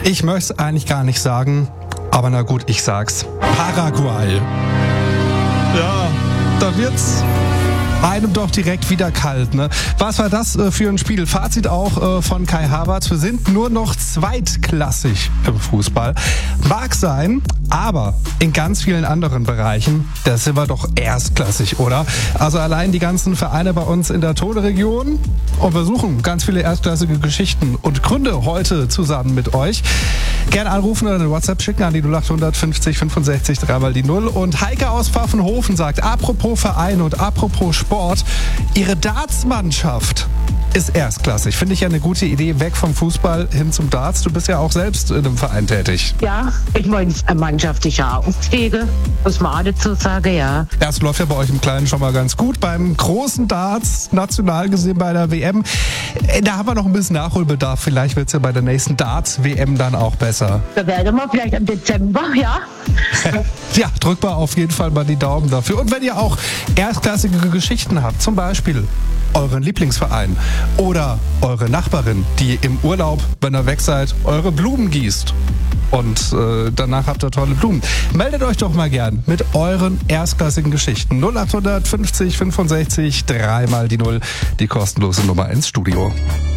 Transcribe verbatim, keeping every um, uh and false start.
Ich möchte es eigentlich gar nicht sagen, aber na gut, ich sag's. Paraguay. Ja, da wird's einem doch direkt wieder kalt, ne? Was war das äh, für ein Spiel? Fazit auch äh, von Kai Havertz. Wir sind nur noch zweitklassig im Fußball. Mag sein, aber in ganz vielen anderen Bereichen, da sind wir doch erstklassig, oder? Also allein die ganzen Vereine bei uns in der Tone-Region, und wir suchen ganz viele erstklassige Geschichten und Gründe heute zusammen mit euch. Gerne anrufen oder eine WhatsApp schicken an die null acht fünfzig fünfundsechzig drei mal die null. Und Heike aus Pfaffenhofen sagt, apropos Verein und apropos Sport, ihre Dartsmannschaft ist erstklassig. Finde ich ja eine gute Idee, weg vom Fußball hin zum Darts. Du bist ja auch selbst in einem Verein tätig. Ja, ich meine, mannschaftlicher Aufstiege, muss man auch dazu sagen, ja. Ja, es läuft ja bei euch im Kleinen schon mal ganz gut. Beim großen Darts, national gesehen bei der W M, da haben wir noch ein bisschen Nachholbedarf. Vielleicht wird es ja bei der nächsten Darts-W M dann auch besser. Da werden wir vielleicht im Dezember, ja. Ja, drückt mal auf jeden Fall mal die Daumen dafür. Und wenn ihr auch erstklassige Geschichten habt, zum Beispiel euren Lieblingsverein oder eure Nachbarin, die im Urlaub, wenn ihr weg seid, eure Blumen gießt. Und äh, danach habt ihr tolle Blumen. Meldet euch doch mal gern mit euren erstklassigen Geschichten. null acht fünfzig fünfundsechzig drei mal die null, die kostenlose Nummer ins Studio.